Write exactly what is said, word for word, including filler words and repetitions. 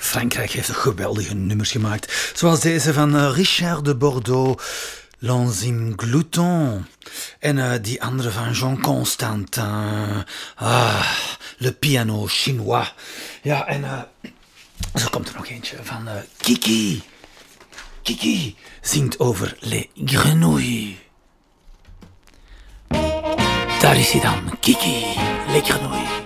Frankrijk heeft geweldige nummers gemaakt. Zoals deze van uh, Richard de Bordeaux, L'Enzyme Glouton. En uh, die andere van Jean Constantin. Ah, Le Piano Chinois. Ja, en uh, zo komt er nog eentje van uh, Kiki. Kiki zingt over Les Grenouilles. Daar is hij dan, Kiki, Les Grenouilles.